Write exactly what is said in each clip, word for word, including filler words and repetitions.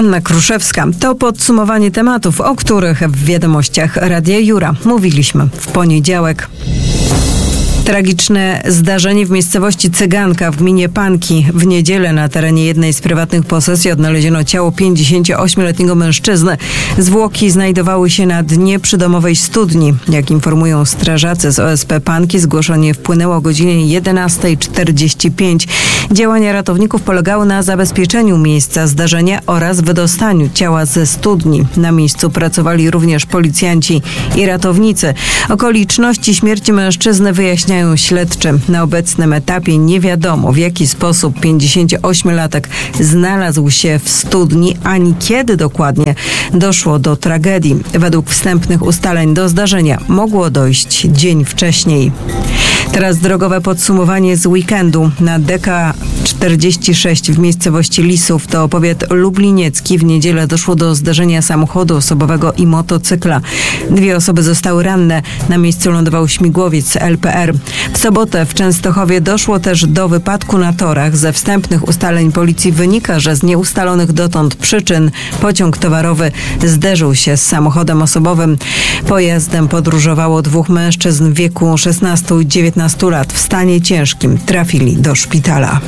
Anna Kruszewska. To podsumowanie tematów, o których w wiadomościach Radia Jura mówiliśmy w poniedziałek. Tragiczne zdarzenie w miejscowości Cyganka w gminie Panki. W niedzielę na terenie jednej z prywatnych posesji odnaleziono ciało pięćdziesięcioośmioletniego mężczyzny. Zwłoki znajdowały się na dnie przydomowej studni. Jak informują strażacy z O S P Panki, zgłoszenie wpłynęło o godzinie jedenasta czterdzieści pięć. Działania ratowników polegały na zabezpieczeniu miejsca zdarzenia oraz wydostaniu ciała ze studni. Na miejscu pracowali również policjanci i ratownicy. Okoliczności śmierci mężczyzny wyjaśniają śledczy. Na obecnym etapie nie wiadomo, w jaki sposób pięćdziesięcioośmiolatek znalazł się w studni, ani kiedy dokładnie doszło do tragedii. Według wstępnych ustaleń do zdarzenia mogło dojść dzień wcześniej. Teraz drogowe podsumowanie z weekendu. Na D K czterdzieści sześć w miejscowości Lisów, to powiat lubliniecki, w niedzielę doszło do zdarzenia samochodu osobowego i motocykla. Dwie osoby zostały ranne. Na miejscu lądował śmigłowiec L P R. W sobotę w Częstochowie doszło też do wypadku na torach. Ze wstępnych ustaleń policji wynika, że z nieustalonych dotąd przyczyn pociąg towarowy zderzył się z samochodem osobowym. Pojazdem podróżowało dwóch mężczyzn w wieku szesnastu i dziewiętnastu lat. W stanie ciężkim trafili do szpitala.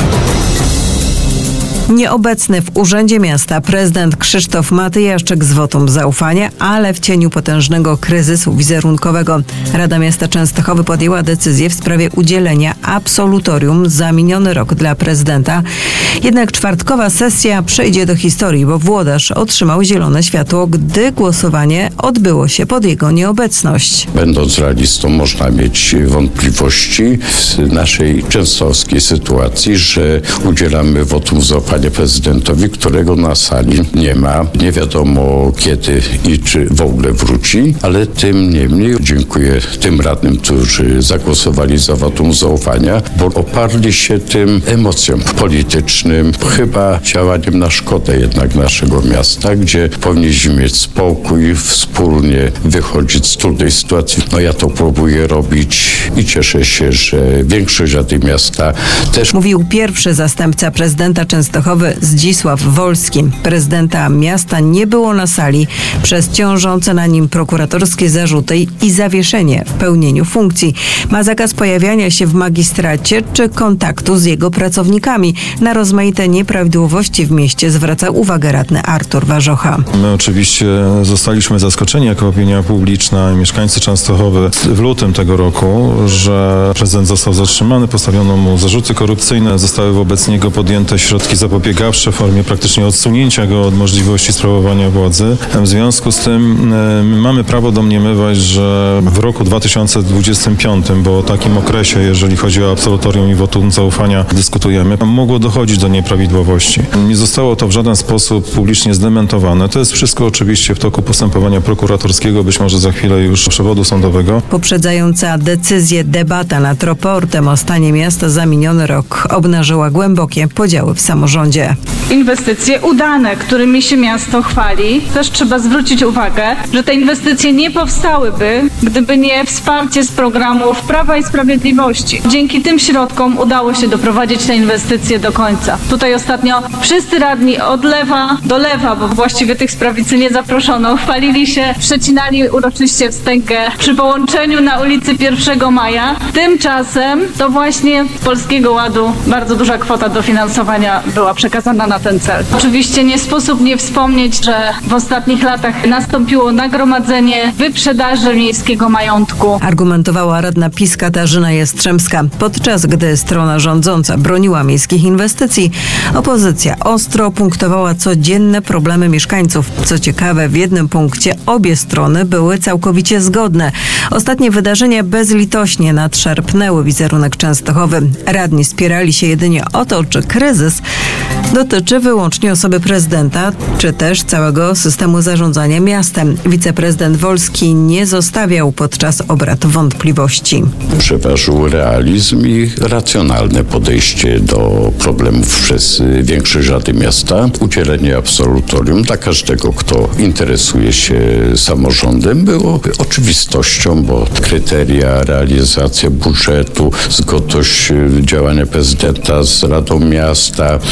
Nieobecny w Urzędzie Miasta prezydent Krzysztof Matyjaszczyk z wotum zaufania, ale w cieniu potężnego kryzysu wizerunkowego. Rada Miasta Częstochowy podjęła decyzję w sprawie udzielenia absolutorium za miniony rok dla prezydenta. Jednak czwartkowa sesja przejdzie do historii, bo włodarz otrzymał zielone światło, gdy głosowanie odbyło się pod jego nieobecność. Będąc realistą, można mieć wątpliwości w naszej częstochowskiej sytuacji, że udzielamy wotum zaufania prezydentowi, którego na sali nie ma. Nie wiadomo kiedy i czy w ogóle wróci, ale tym niemniej dziękuję tym radnym, którzy zagłosowali za wotum zaufania, bo oparli się tym emocjom politycznym, chyba działaniem na szkodę jednak naszego miasta, gdzie powinniśmy mieć spokój, wspólnie wychodzić z trudnej sytuacji. No ja to próbuję robić i cieszę się, że większość Rady Miasta też. Mówił pierwszy zastępca prezydenta Częstochowy Zdzisław Wolski. Prezydenta miasta nie było na sali przez ciążące na nim prokuratorskie zarzuty i zawieszenie w pełnieniu funkcji. Ma zakaz pojawiania się w magistracie czy kontaktu z jego pracownikami. Na rozmaite nieprawidłowości w mieście zwraca uwagę radny Artur Warzocha. My oczywiście zostaliśmy zaskoczeni jako opinia publiczna i mieszkańcy Częstochowy w lutym tego roku, że prezydent został zatrzymany, postawiono mu zarzuty korupcyjne, zostały wobec niego podjęte środki zapobiegawcze w formie praktycznie odsunięcia go od możliwości sprawowania władzy. W związku z tym y, mamy prawo domniemywać, że w roku dwa tysiące dwudziestym piątym, bo o takim okresie, jeżeli chodzi o absolutorium i wotum zaufania dyskutujemy, mogło dochodzić do nieprawidłowości. Nie zostało to w żaden sposób publicznie zdementowane. To jest wszystko oczywiście w toku postępowania prokuratorskiego, być może za chwilę już przewodu sądowego. Poprzedzająca decyzję debata nad raportem o stanie miasta za miniony rok obnażyła głębokie podziały w samorządzie. Inwestycje udane, którymi się miasto chwali. Też trzeba zwrócić uwagę, że te inwestycje nie powstałyby, gdyby nie wsparcie z programów Prawa i Sprawiedliwości. Dzięki tym środkom udało się doprowadzić te inwestycje do końca. Tutaj ostatnio wszyscy radni od lewa do lewa, bo właściwie tych z prawicy nie zaproszono, chwalili się, przecinali uroczyście wstęgę przy połączeniu na ulicy pierwszego maja. Tymczasem to właśnie z Polskiego Ładu bardzo duża kwota dofinansowania była przekazana na ten cel. Oczywiście nie sposób nie wspomnieć, że w ostatnich latach nastąpiło nagromadzenie wyprzedaży miejskiego majątku. Argumentowała radna PiS Katarzyna Jastrzębska. Podczas gdy strona rządząca broniła miejskich inwestycji, opozycja ostro punktowała codzienne problemy mieszkańców. Co ciekawe, w jednym punkcie obie strony były całkowicie zgodne. Ostatnie wydarzenia bezlitośnie nadszarpnęły wizerunek Częstochowy. Radni spierali się jedynie o to, czy kryzys dotyczy wyłącznie osoby prezydenta, czy też całego systemu zarządzania miastem. Wiceprezydent Wolski nie zostawiał podczas obrad wątpliwości. Przeważył realizm i racjonalne podejście do problemów przez większość Rady Miasta. Udzielenie absolutorium dla każdego, kto interesuje się samorządem, było oczywistością, bo kryteria, realizacja budżetu, zgodność działania prezydenta z Radą Miasta, mnóstwo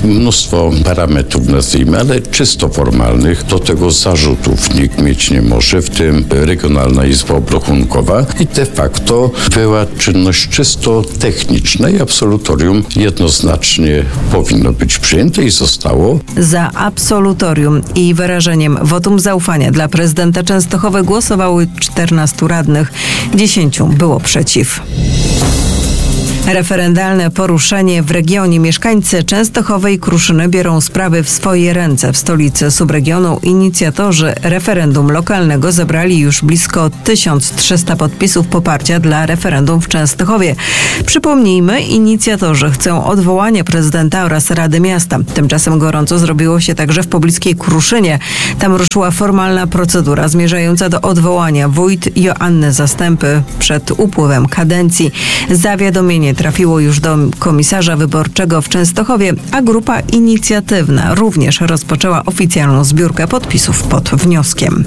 mnóstwo parametrów, nazwijmy, ale czysto formalnych. Do tego zarzutów nikt mieć nie może, w tym Regionalna Izba Obrachunkowa, i de facto była czynność czysto techniczna i absolutorium jednoznacznie powinno być przyjęte i zostało. Za absolutorium i wyrażeniem wotum zaufania dla prezydenta Częstochowy głosowały czternastu radnych, dziesięciu było przeciw. Referendalne poruszenie w regionie. Mieszkańcy Częstochowy i Kruszyny biorą sprawy w swoje ręce. W stolicy subregionu inicjatorzy referendum lokalnego zebrali już blisko tysiąc trzysta podpisów poparcia dla referendum w Częstochowie. Przypomnijmy, inicjatorzy chcą odwołania prezydenta oraz Rady Miasta. Tymczasem gorąco zrobiło się także w pobliskiej Kruszynie. Tam ruszyła formalna procedura zmierzająca do odwołania wójt Joanny Zastępy przed upływem kadencji. Zawiadomienie trafiło już do komisarza wyborczego w Częstochowie, a grupa inicjatywna również rozpoczęła oficjalną zbiórkę podpisów pod wnioskiem.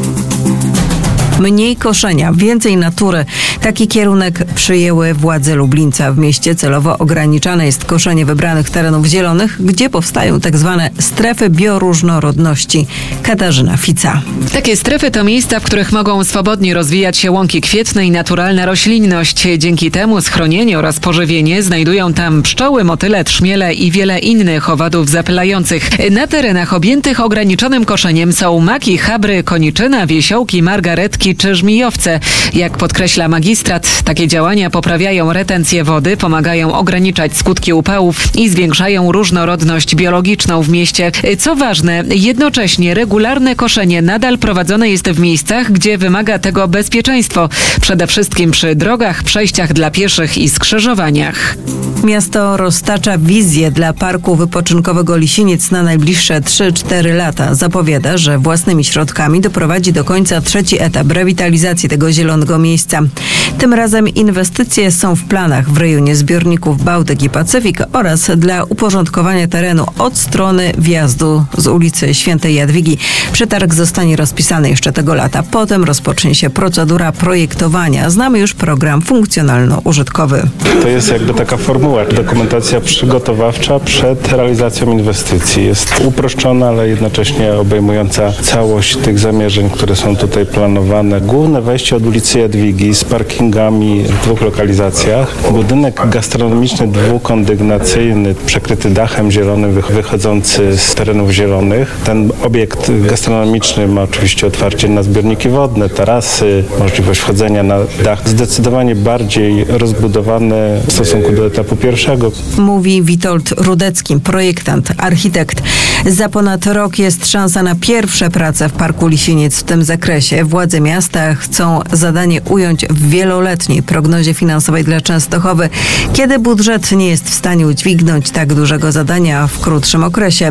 Mniej koszenia, więcej natury. Taki kierunek przyjęły władze Lublińca. W mieście celowo ograniczane jest koszenie wybranych terenów zielonych, gdzie powstają tak zwane strefy bioróżnorodności. Katarzyna Fica. Takie strefy to miejsca, w których mogą swobodnie rozwijać się łąki kwietne i naturalna roślinność. Dzięki temu schronienie oraz pożywienie znajdują tam pszczoły, motyle, trzmiele i wiele innych owadów zapylających. Na terenach objętych ograniczonym koszeniem są maki, chabry, koniczyna, wiesiołki, margaretki czy żmijowce. Jak podkreśla magistrat, takie działania poprawiają retencję wody, pomagają ograniczać skutki upałów i zwiększają różnorodność biologiczną w mieście. Co ważne, jednocześnie regularne koszenie nadal prowadzone jest w miejscach, gdzie wymaga tego bezpieczeństwo. Przede wszystkim przy drogach, przejściach dla pieszych i skrzyżowaniach. Miasto roztacza wizję dla parku wypoczynkowego Lisiniec na najbliższe trzy cztery lata. Zapowiada, że własnymi środkami doprowadzi do końca trzeci etap rewitalizacji tego zielonego miejsca. Tym razem inwestycje są w planach w rejonie zbiorników Bałtyk i Pacyfik oraz dla uporządkowania terenu od strony wjazdu z ulicy Świętej Jadwigi. Przetarg zostanie rozpisany jeszcze tego lata. Potem rozpocznie się procedura projektowania. Znamy już program funkcjonalno-użytkowy. To jest jakby taka formuła, dokumentacja przygotowawcza przed realizacją inwestycji. Jest uproszczona, ale jednocześnie obejmująca całość tych zamierzeń, które są tutaj planowane. Główne wejście od ulicy Jadwigi z parkingami w dwóch lokalizacjach. Budynek gastronomiczny dwukondygnacyjny, przekryty dachem zielonym, wychodzący z terenów zielonych. Ten obiekt gastronomiczny ma oczywiście otwarcie na zbiorniki wodne, tarasy, możliwość wchodzenia na dach. Zdecydowanie bardziej rozbudowane w stosunku do etapu pierwszego. Mówi Witold Rudecki, projektant, architekt. Za ponad rok jest szansa na pierwsze prace w Parku Lisiniec w tym zakresie. Władze miasta chcą zadanie ująć w wieloletniej prognozie finansowej dla Częstochowy, kiedy budżet nie jest w stanie udźwignąć tak dużego zadania w krótszym okresie.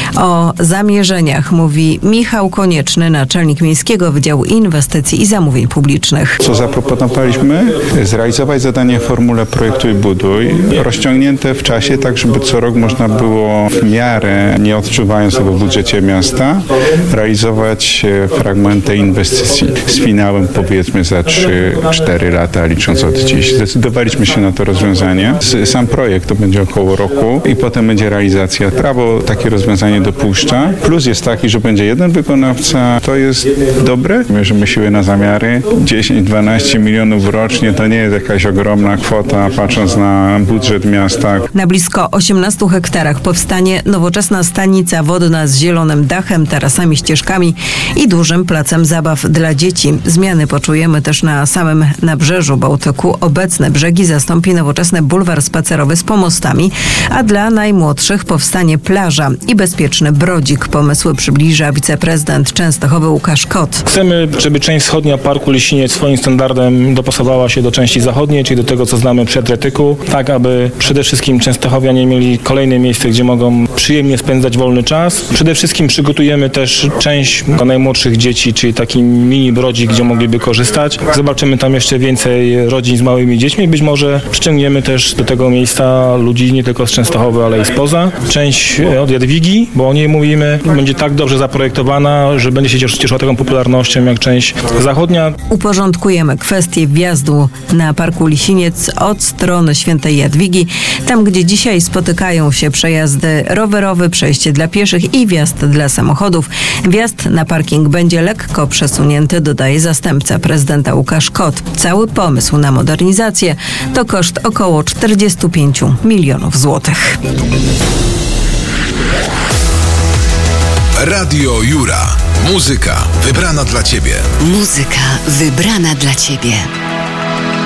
O zamierzeniach mówi Michał Konieczny, naczelnik Miejskiego Wydziału Inwestycji i Zamówień Publicznych. Co zaproponowaliśmy? Zrealizować zadanie w formule projektuj, buduj, rozciągnięte w czasie, tak żeby co rok można było w miarę, nie odczuwając tego w budżecie miasta, realizować fragment tej inwestycji z finałem powiedzmy za trzy cztery lata, licząc od dziś. Zdecydowaliśmy się na to rozwiązanie. Sam projekt to będzie około roku i potem będzie realizacja. Prawo takie rozwiązanie dopuszcza. Plus jest taki, że będzie jeden wykonawca. To jest dobre. Mierzymy siły na zamiary. dziesięć dwanaście milionów rocznie to nie jest jakaś ogromna kwota, patrząc na budżet miasta. Na blisko osiemnastu hektarach powstanie nowoczesna stanica wodna z zielonym dachem, tarasami, ścieżkami i dużym placem zabaw dla dzieci. Zmiany poczujemy też na samym nabrzeżu Bałtyku. Obecne brzegi zastąpi nowoczesny bulwar spacerowy z pomostami, a dla najmłodszych powstanie plaża i bezpieczny brodzik. Pomysły przybliża wiceprezydent Częstochowy Łukasz Kot. Chcemy, żeby część wschodnia Parku Lisiniec swoim standardem dopasowała się do części zachodniej, czyli do tego, co znamy przed Retyku, tak aby przede wszystkim częstochowianie mieli kolejne miejsce, gdzie mogą przyjemnie spędzać wolny czas. Przede wszystkim przygotujemy też część dla najmłodszych dzieci, czyli taki mini brodzik, gdzie mogliby korzystać. Zobaczymy tam jeszcze więcej rodzin z małymi dziećmi. Być może przyciągniemy też do tego miejsca ludzi nie tylko z Częstochowy, ale i spoza. Część od Jadwigi, bo o niej mówimy, będzie tak dobrze zaprojektowana, że będzie się cieszyła taką popularnością jak część zachodnia. Uporządkujemy kwestię wjazdu na Parku Lisiniec od strony Świętej Jadwigi, tam gdzie dzisiaj spotykają się przejazdy rowerowe rowerowy, przejście dla pieszych i wjazd dla samochodów. Wjazd na parking będzie lekko przesunięty, dodaje zastępca prezydenta Łukasz Kot. Cały pomysł na modernizację to koszt około czterdzieści pięć milionów złotych. Radio Jura. Muzyka wybrana dla Ciebie. Muzyka wybrana dla Ciebie.